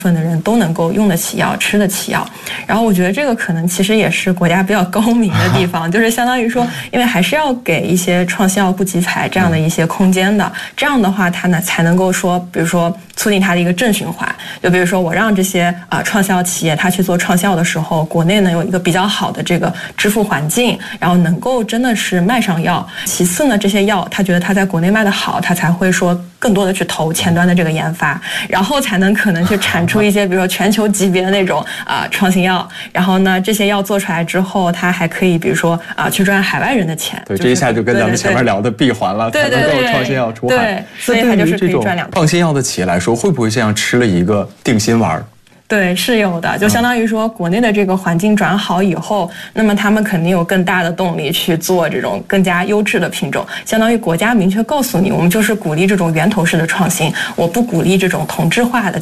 分的人都能够用得起药、吃得起药。然后我觉得这个可能其实也是国家比较高明的地方，就是相当于说，因为还是要给一些创新药不集采这样的一些空间的，这样的话它呢才能够说，比如说促进它的一个正循环。就比如说我让这些创新药企业它去做创新药的时候，国内呢有一个比较好的这个支付环境，然后能够真的是卖上药。其次呢，这些药他觉得他在国内卖得好，他才会说更多的去投前端的这个研发，然后才能可能去产出一些比如说全球级别的那种创新药。然后呢，这些药做出来之后，它还可以比如说去赚海外人的钱。 对，这一下就跟咱们前面聊的闭环了，才能够创新药出海。 对，所以它就是可以赚两。 创新药的企业来说，会不会这样吃了一个定心丸？ 对，是有的，就相当于说国内的这个环境转好以后，那么他们肯定有更大的动力去做这种更加优质的品种。相当于国家明确告诉你，我们就是鼓励这种源头式的创新，我不鼓励这种同质化的。